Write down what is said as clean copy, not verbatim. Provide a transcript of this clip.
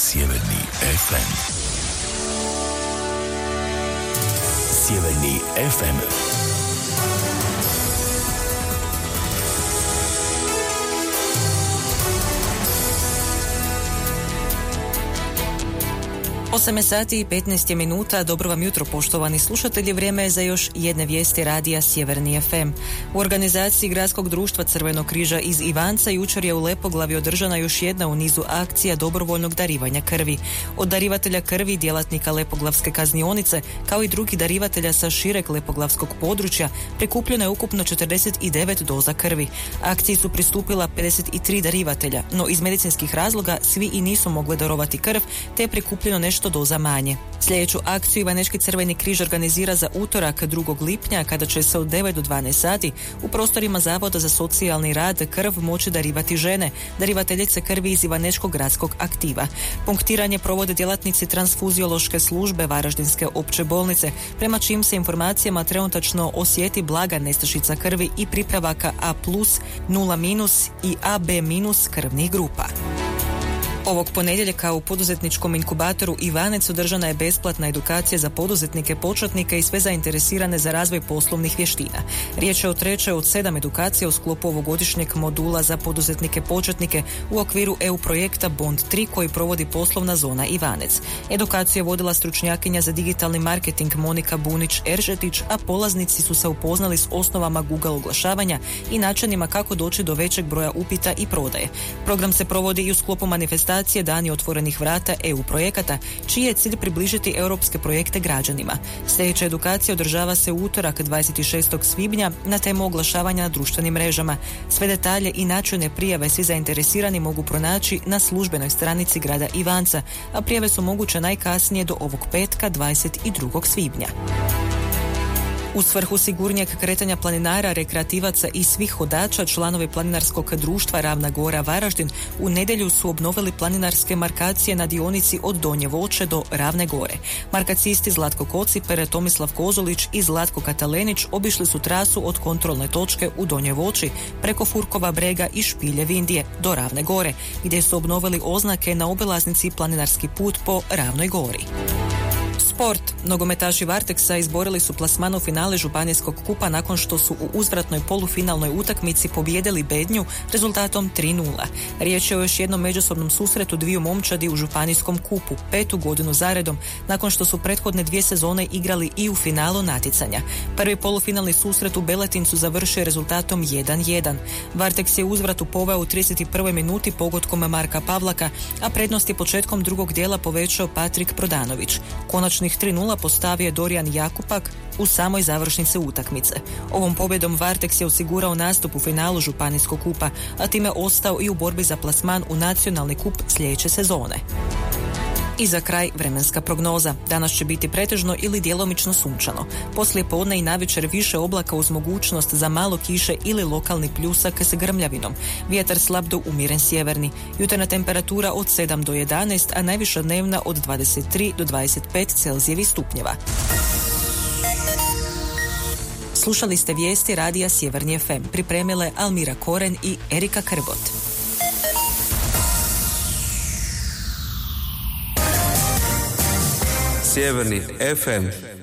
Sjeverni FM. Sjeverni FM. Osam sati i 15 minuta. Dobro vam jutro, poštovani slušatelji. Vrijeme je za još jedne vijesti radija Sjeverni FM. U organizaciji Gradskog društva Crvenog križa iz Ivanca jučer je u Lepoglavi održana još jedna u nizu akcija dobrovoljnog darivanja krvi. Od darivatelja krvi, djelatnika Lepoglavske kaznionice, kao i drugih darivatelja sa šireg lepoglavskog područja, prikupljeno je ukupno 49 doza krvi. Akciji su pristupila 53 darivatelja, no iz medicinskih razloga svi i nisu mogli darovati krv, te je prikupljeno nešto doza manje. Sljedeću akciju Ivanečki Crveni križ organizira za utorak 2. lipnja, kada će se od 9 do 12 sati u prostorima Zavoda za socijalni rad krv moći darivati žene, darivateljice krvi iz Ivanečkog gradskog aktiva. Punktiranje provode djelatnici transfuziološke službe Varaždinske opće bolnice, prema čijim se informacijama trenutačno osjeti blaga nestašica krvi i pripravaka A+, 0- i AB- krvnih grupa. Ovog ponedjeljka u poduzetničkom inkubatoru Ivanec održana je besplatna edukacija za poduzetnike, početnike i sve zainteresirane za razvoj poslovnih vještina. Riječ je o trećoj od 7 edukacija u sklopu ovogodišnjeg modula za poduzetnike početnike u okviru EU projekta Bond 3 koji provodi poslovna zona Ivanec. Edukaciju je vodila stručnjakinja za digitalni marketing Monika Bunić-Eržetić, a polaznici su se upoznali s osnovama Google oglašavanja i načinima kako doći do većeg broja upita i prodaje. Program se provodi i u sklopu manifestacije Dani otvorenih vrata EU projekata, čiji je cilj približiti europske projekte građanima. Sljedeća edukacija održava se u utorak 26. svibnja na temu oglašavanja na društvenim mrežama. Sve detalje i načine prijave svi zainteresirani mogu pronaći na službenoj stranici grada Ivanca, a prijave su moguće najkasnije do ovog petka 22. svibnja. U svrhu sigurnijeg kretanja planinara, rekreativaca i svih hodača, članovi planinarskog društva Ravna Gora Varaždin u nedjelju su obnovili planinarske markacije na dionici od Donje Voće do Ravne Gore. Markacisti Zlatko Kociper, Tomislav Kozolić i Zlatko Katalenić obišli su trasu od kontrolne točke u Donjoj Voći preko Furkova brega i Špilje Vindije do Ravne Gore, gdje su obnovili oznake na obilaznici Planinarski put po Ravnoj Gori. Sport. Nogometaši Varteksa izborili su plasman u finale županijskog kupa nakon što su u uzvratnoj polufinalnoj utakmici pobijedili Bednju rezultatom 3:0. Riječ je o još jednom međusobnom susretu dviju momčadi u županijskom kupu, 5. godinu zaredom, nakon što su prethodne 2 sezone igrali i u finalu natjecanja. Prvi polufinalni susret u Beletincu završio rezultatom 1:1. Varteks je uzvratu poveo u 31. minuti pogodkom Marka Pavlaka, a prednost je početkom drugog dijela povećao Patrik Prodanović. Konačnih 3:0 postavio je Dorijan Jakupak u samoj završnici utakmice. Ovom pobjedom Varteks je osigurao nastup u finalu županijskog kupa, a time ostao i u borbi za plasman u nacionalni kup sljedeće sezone. I za kraj vremenska prognoza. Danas će biti pretežno ili djelomično sunčano. Poslije podne i navečer više oblaka uz mogućnost za malo kiše ili lokalni pljusak s grmljavinom. Vjetar slab do umjeren sjeverni. Jutarnja temperatura od 7 do 11, a najviša dnevna od 23 do 25 Celzijevih stupnjeva. Slušali ste vijesti radija Sjeverni FM. Pripremile Almira Koren i Erika Krbot. Sjeverni FM.